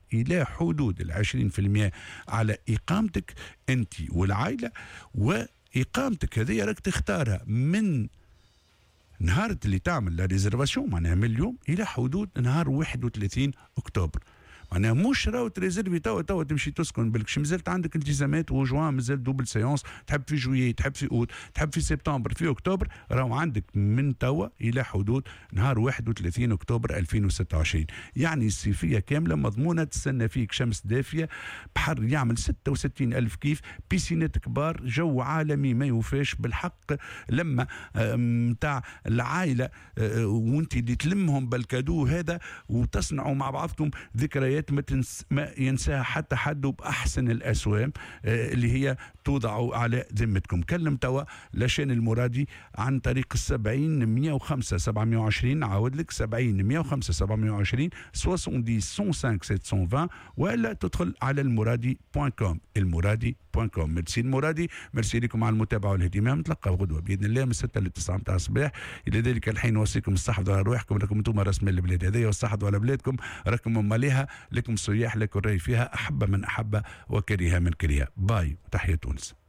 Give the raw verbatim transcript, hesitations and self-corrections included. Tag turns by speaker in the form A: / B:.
A: إلى حدود العشرين في المئة على إقامتك أنت والعائلة. وإقامتك هذه راك تختارها من نهار اللي تعمل لا ريزرفاسيون معناها من اليوم إلى حدود نهار واحد وثلاثين أكتوبر. معناها مش راهو تريزيرفي توا توا تمشي تسكن بالكش مازالت عندك التزامات وجوان مازال دوبل سيونس، تحب في جويي تحب في اوت تحب في سبتمبر في اكتوبر، راهو عندك من توا الى حدود نهار واحد وثلاثين اكتوبر ألفين وستة وعشرين. يعني الصيفيه كامله مضمونه، تستنى فيك شمس دافيه، بحر يعمل ستة وستين ألف كيف، بيسينات كبار، جو عالمي ما يوفاش بالحق. لما متاع العائله وانت اللي تلمهم بالكادو هذا وتصنعوا مع بعضكم ذكريات ما, تنس ما ينساها حتى حد، بأحسن الأسوام آه اللي هي توضع على ذمتكم. كلم توا لاشين المرادي عن طريق السبعين مية وخمسة سبعمية وعشرين، عاود لك سبعين مية وخمسة سبعمية وعشرين سبعين مية وخمسة سبعمية وعشرين، ولا تدخل على المرادي دوت كوم المرادي دوت كوم. ميرسي المرادي، ميرسي لكم على المتابعة والاهتمام. نتلقى غدوة بإذن الله من ستة ل تسعة متاع الصباح. إلى ذلك الحين نوصيكم الصحة على رواحكم، راكم انتم رسم البلاد هذه، والصحة على بلادكم، راكم ماليها، لكم سياح لكم الرأي فيها، أحب من أحب وكره من كره. باي، تحية تونس.